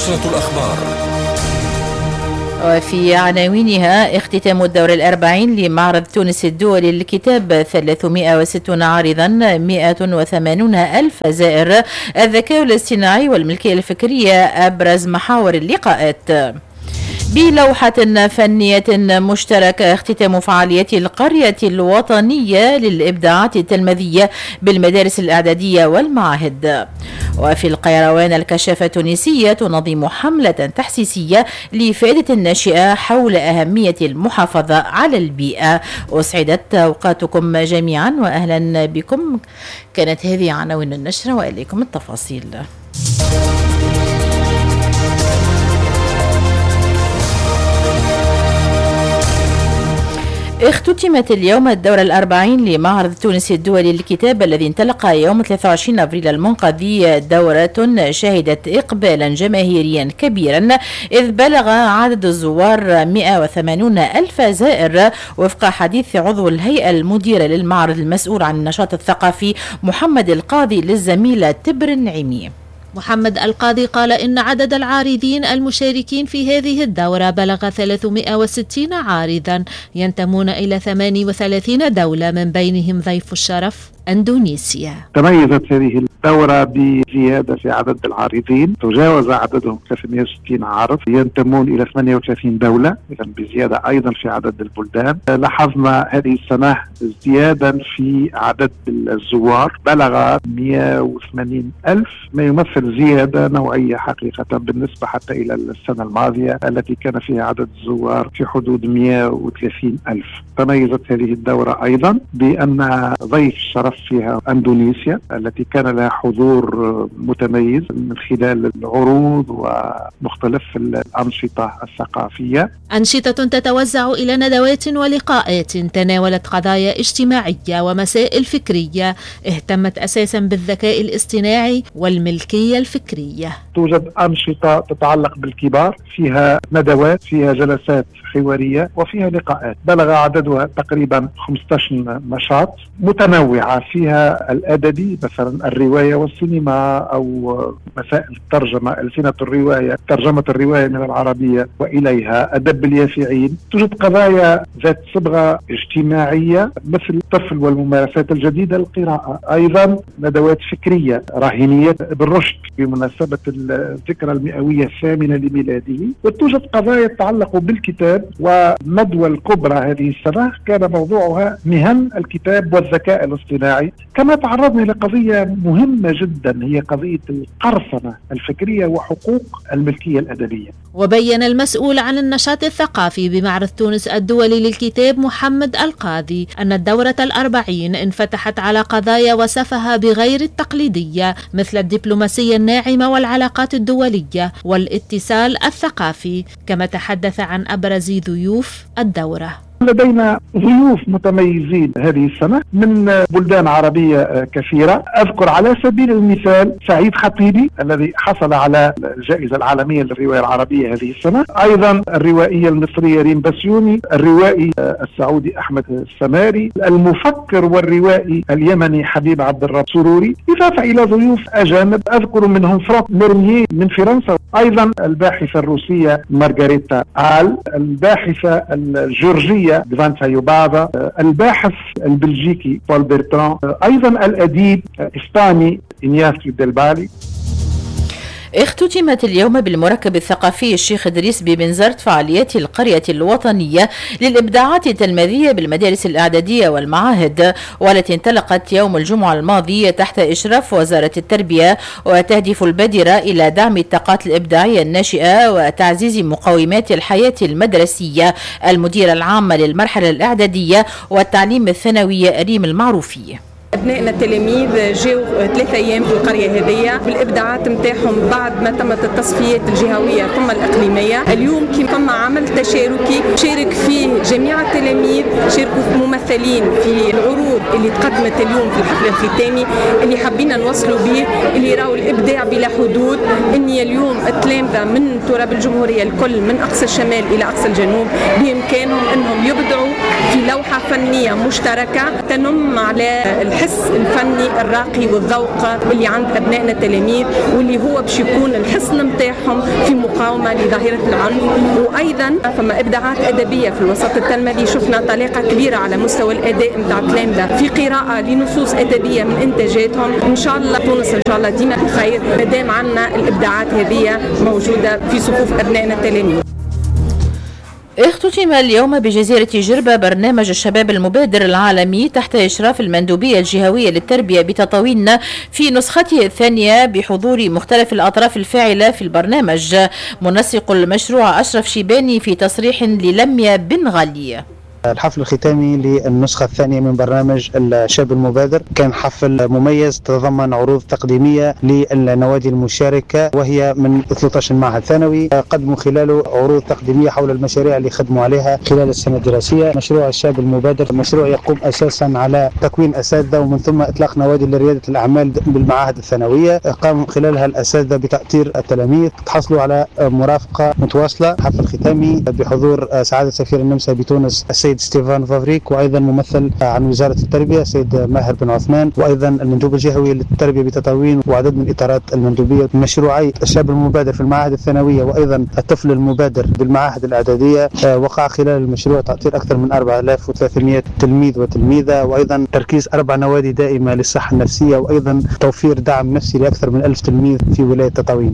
نشرة الأخبار. وفي عناوينها: اختتام الدورة 40 لمعرض تونس الدولي للكتاب، 360 عارضا، 180 ألف زائر. الذكاء الاصطناعي والملكية الفكرية أبرز محاور اللقاءات. بلوحة فنية مشتركة اختتام فعاليات القرية الوطنية للإبداعات التلميذية بالمدارس الإعدادية والمعاهد. وفي القيروان الكشافة التونسية تنظم حملة تحسيسية لفائدة الناشئة حول أهمية المحافظة على البيئة. أسعدت أوقاتكم جميعا وأهلا بكم. كانت هذه عناوين النشرة وإليكم التفاصيل. اختتمت اليوم الدورة 40 لمعرض تونس الدولي للكتاب الذي انطلق يوم 23 أبريل المنقضي. دورة شهدت إقبالا جماهيريا كبيرا، إذ بلغ عدد الزوار 180 ألف زائر، وفق حديث عضو الهيئة المديرة للمعرض المسؤول عن النشاط الثقافي محمد القاضي للزميلة تبر نعيمي. محمد القاضي قال إن عدد العارضين المشاركين في هذه الدورة بلغ 360 عارضا ينتمون إلى 38 دولة، من بينهم ضيف الشرف أندونيسيا. تميزت هذه الدورة بزيادة في عدد العارضين، تجاوز عددهم 360 عارض ينتمون إلى 38 دولة، إذا بزيادة أيضا في عدد البلدان. لاحظنا هذه السنة ازديادا في عدد الزوار، بلغ 180 ألف، ما يمثل زيادة نوعية حقيقة بالنسبة حتى إلى السنة الماضية التي كان فيها عدد الزوار في حدود 130 ألف. تميزت هذه الدورة أيضا بأن ضيف الشرف فيها أندونيسيا التي كان لها حضور متميز من خلال العروض ومختلف الأنشطة الثقافية. أنشطة تتوزع إلى ندوات ولقاءات تناولت قضايا اجتماعية ومسائل فكرية اهتمت أساسا بالذكاء الاصطناعي والملكية الفكرية. توجد أنشطة تتعلق بالكبار، فيها ندوات، فيها جلسات حوارية، وفيها لقاءات بلغ عددها تقريبا 15 نشاط متنوعة، فيها الأدبي مثلا الرواية والسينما، أو مسائل الترجمة، ألسنة الرواية، ترجمة الرواية من العربية وإليها، أدب اليافعين. توجد قضايا ذات صبغة اجتماعية مثل الطفل والممارسات الجديدة، القراءة، أيضا ندوات فكرية، راهنية بالرشد بمناسبة الذكرى المئوية الثامنة لميلاده. وتوجد قضايا تتعلق بالكتاب، وندوة الكبرى هذه السنة كان موضوعها مهن الكتاب والذكاء الاصطناعي. كما تعرضنا إلى قضية مهمة جدا، هي قضية القرصنة الفكرية وحقوق الملكية الأدبية. وبين المسؤول عن النشاط الثقافي بمعرض تونس الدولي للكتاب محمد القاضي أن الدورة 40 انفتحت على قضايا وصفها بغير التقليدية، مثل الدبلوماسية الناعمة والعلاقات الدولية والاتصال الثقافي. كما تحدث عن أبرز ضيوف الدورة. لدينا ضيوف متميزين هذه السنة من بلدان عربية كثيرة. أذكر على سبيل المثال سعيد خطيبي الذي حصل على الجائزة العالمية للرواية العربية هذه السنة، أيضا الروائية المصرية ريم بسيوني، الروائي السعودي أحمد السماري، المفكر والروائي اليمني حبيب عبد الرب سروري، إضافة إلى ضيوف أجانب أذكر منهم فرانك ميرنييه من فرنسا، أيضا الباحثة الروسية مارغاريتا آل، الباحثة الجورجية دفانتا يوبافا، الباحث البلجيكي بول بيرتران، أيضا الأديب الإسباني إنياسيو ديل بالي. اختتمت اليوم بالمركب الثقافي الشيخ إدريس ببنزرت فعاليات القرية الوطنية للإبداعات التلميذية بالمدارس الإعدادية والمعاهد، والتي انطلقت يوم الجمعة الماضي تحت إشراف وزارة التربية، وتهدف البادرة إلى دعم الطاقات الإبداعية الناشئة وتعزيز مقومات الحياة المدرسية. المديرة العامة للمرحلة الإعدادية والتعليم الثانوي ريم المعروفي: أبنائنا التلاميذ جاوا 3 أيام في القرية هذه بالإبداعات متاعهم بعد ما تمت التصفيات الجهوية ثم الإقليمية. اليوم كما عمل تشاركي شارك فيه جميع التلاميذ، شاركوا ممثلين في العروض اللي تقدمت اليوم في الحفل الختامي اللي حابين نوصلوا به، اللي يراوا الإبداع بلا حدود. إني اليوم التلامذة من تراب الجمهورية الكل من أقصى الشمال إلى أقصى الجنوب بإمكانهم أنهم يبدعوا في لوحة فنية مشتركة تنم على الحس الفني الراقي والذوق اللي عند أبنائنا التلاميذ، واللي هو باش يكون الحصن متاعهم في مقاومة لظاهرة العنف. وأيضا فما إبداعات أدبية في الوسط التلمذي، شفنا طلاقة كبيرة على مستوى الأداء متاع التلامذة في قراءة لنصوص أدبية من إنتاجاتهم. إن شاء الله تونس إن شاء الله ديما بخير مادام عندنا الإبداعات هذه موجودة في صفوف أبنائنا التلاميذ. اختتم اليوم بجزيرة جربة برنامج الشباب المبادر العالمي تحت إشراف المندوبية الجهوية للتربية بتطاوين في نسخته الثانية بحضور مختلف الأطراف الفاعلة في البرنامج. منسق المشروع أشرف شيباني في تصريح للميا بن غالية. الحفل الختامي للنسخة الثانية من برنامج الشاب المبادر كان حفل مميز تضمن عروض تقديمية للنوادي المشاركة، وهي من 13 معهد ثانوي قدموا خلاله عروض تقديمية حول المشاريع اللي خدموا عليها خلال السنة الدراسية. مشروع الشاب المبادر مشروع يقوم أساسا على تكوين أساتذة ومن ثم إطلاق نوادي لريادة الأعمال بالمعاهد الثانوية، قام خلالها الأساتذة بتأطير التلاميذ، تحصلوا على مرافقة متواصلة. حفل ختامي بحضور سعادة سفير النمسا بتونس السيد ستيفان فافريك، وأيضا ممثل عن وزارة التربية سيد ماهر بن عثمان، وأيضا المندوب الجهوي للتربية بتطاوين، وعدد من إطارات المندوبية. مشروعي الشاب المبادر في المعاهد الثانوية وأيضا الطفل المبادر بالمعاهد الإعدادية وقع خلال المشروع تأطير أكثر من 4300 تلميذ وتلميذة، وأيضا تركيز 4 نوادي دائمة للصحة النفسية، وأيضا توفير دعم نفسي لأكثر من 1000 تلميذ في ولاية تطاوين.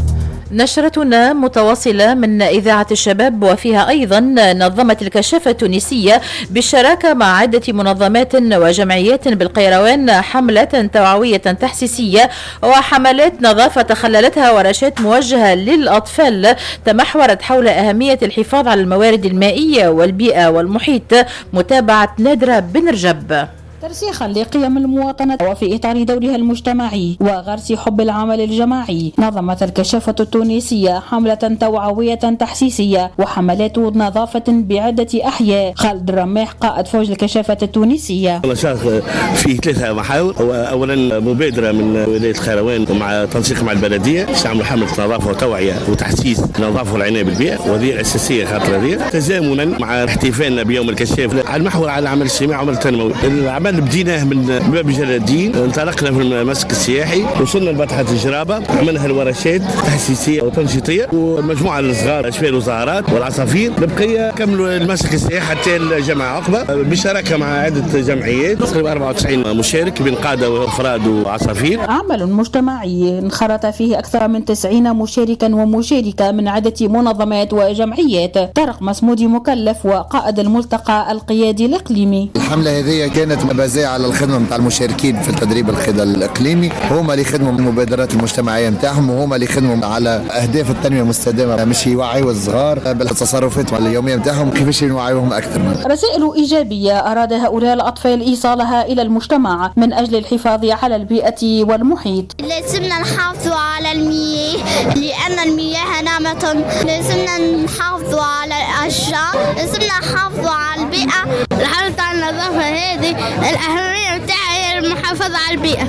نشرتنا متواصلة من إذاعة الشباب، وفيها أيضا نظمت الكشافة التونسية بالشراكة مع عدة منظمات وجمعيات بالقيروان حملة توعوية تحسيسية وحملات نظافة تخللتها ورشات موجهة للأطفال تمحورت حول أهمية الحفاظ على الموارد المائية والبيئة والمحيط. متابعة نادرة بن رجب. ترسيخا لقيم المواطنة وفي إطار دورها المجتمعي وغرس حب العمل الجماعي، نظمت الكشافة التونسية حملة توعوية تحسيسية وحملات نظافة بعدة أحياء. خالد الرماح قائد فوج الكشافة التونسية. نشاط فيه 3 محاور. أولا مبادرة من ولاية القيروان ومع تنسيق مع البلدية تعمل حملة نظافة وتوعية وتحسيس النظافة والعناية بالبيئة، وهذه أساسية خاطر هذه تزامنا مع احتفالنا بيوم الكشاف على المحور على العمل الاجتماعي والعمل التنموي. العمل بديناه من باب جلال الدين، انطلقنا في المسك السياحي، وصلنا لبطحة الجرابة، عملنا الورشات تحسيسية وتنشيطية ومجموعة الصغار أشبال وزهرات والعصافير. البقية كملوا المسك السياحي حتى الجامعة عقبة بالشراكة مع عدة جمعيات، تقريبا 94 مشارك بين قادة وأفراد وعصافير. عمل مجتمعي انخرط فيه أكثر من 90 مشاركا ومشاركة من عدة منظمات وجمعيات. طارق مسمودي مكلف وقائد الملتقى القيادي الإقليمي. الحملة هذه كانت مبازية على الخدمة متاع المشاركين في التدريب الخضر الإقليمي، هما اللي خدموا المبادرات المجتمعية متاعهم، وهما اللي خدموا على أهداف التنمية المستدامة، مش يوعيوا الصغار بالتصرفات اليومية متاعهم كيفاش نوعيوهم أكثر. رسائل إيجابية أراد هؤلاء الأطفال إيصالها إلى المجتمع من أجل الحفاظ على البيئة والمحيط. لازمنا نحافظ على المياه لأن المياه نعمة، لازمنا نحافظ على الأشجار، لازمنا نحافظ على البيئة. الحالة على النظافة هذه الأهمية بتاعها المحافظة على البيئة.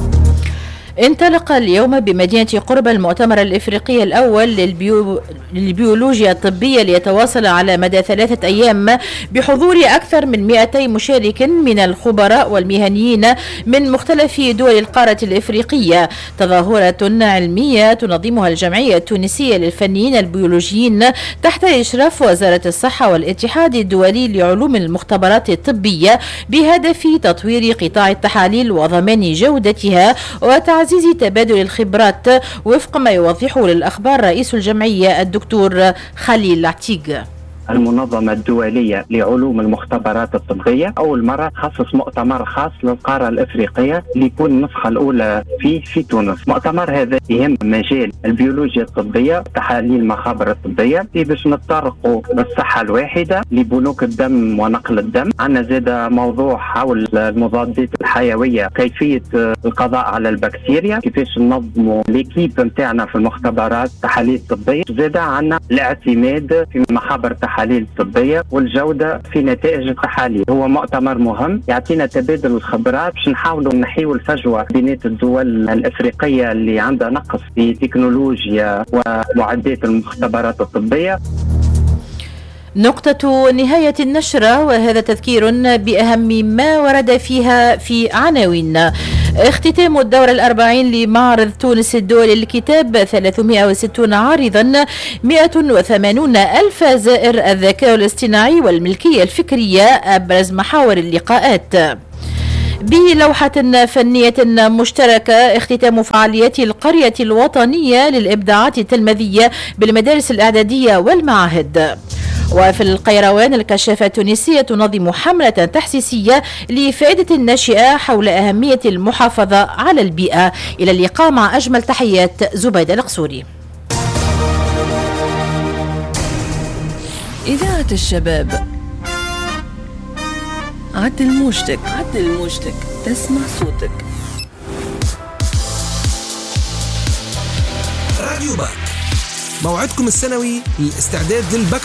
انطلق اليوم بمدينة قربة المؤتمر الإفريقي الأول للبيولوجيا الطبية ليتواصل على مدى 3 أيام بحضور أكثر من 200 مشارك من الخبراء والمهنيين من مختلف دول القارة الإفريقية. تظاهرة علمية تنظمها الجمعية التونسية للفنيين البيولوجيين تحت إشراف وزارة الصحة والاتحاد الدولي لعلوم المختبرات الطبية بهدف تطوير قطاع التحاليل وضمان جودتها وتعزيز تبادل الخبرات، وفق ما يوضحه للأخبار رئيس الجمعية الدكتور خليل عتيق. المنظمة الدولية لعلوم المختبرات الطبية أول مرة خصص مؤتمر خاص للقارة الإفريقية اللي يكون النسخة الأولى فيه في تونس. مؤتمر هذا يهم مجال البيولوجيا الطبية، تحاليل المخابر الطبية، باش نتطرقوا للصحة الواحدة لبنوك الدم ونقل الدم. عندنا زاد موضوع حول المضادات الحيوية، كيفية القضاء على البكتيريا، كيفاش ننظموا ليكيب نتاعنا في المختبرات التحاليل الطبية. زاد عندنا الاعتماد في مخابر التحاليل الطبية والجودة في نتائج التحاليل. هو مؤتمر مهم يعطينا تبادل الخبرات باش نحاولوا نحيوا الفجوة بين الدول الإفريقية اللي عندها نقص في تكنولوجيا ومعدات المختبرات الطبية. نقطة نهاية النشرة، وهذا تذكير بأهم ما ورد فيها في عناوين. اختتام الدورة 40 لمعرض تونس الدولي للكتاب، 360 عارضا، 180 ألف زائر. الذكاء الاصطناعي والملكية الفكرية أبرز محاور اللقاءات. بلوحة فنية مشتركة، اختتام فعاليات القرية الوطنية للإبداعات التلميذية بالمدارس الإعدادية والمعاهد. وفي القيروان، الكشافة التونسية تنظم حملة تحسيسية لفائدة الناشئة حول أهمية المحافظة على البيئة. إلى اللقاء، مع أجمل تحيات زبيدة القصوري. إذاعة الشباب، عدل موجتك، تسمع صوتك. راديو باك، موعدكم السنوي للاستعداد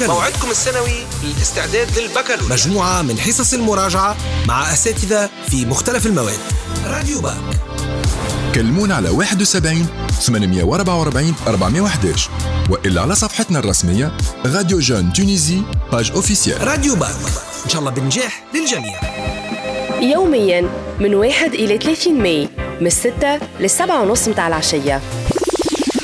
للبكالوريا. مجموعة من حصص المراجعة مع أساتذة في مختلف المواد. راديو باك، كلمونا على 71 844 411 وإلا على صفحتنا الرسمية راديو جون تونيزي باج اوفيسيال. راديو باك، إن شاء الله بنجاح للجميع. يوميا من 1 إلى 30 ماي، من 6 ل7:30 متاع العشية.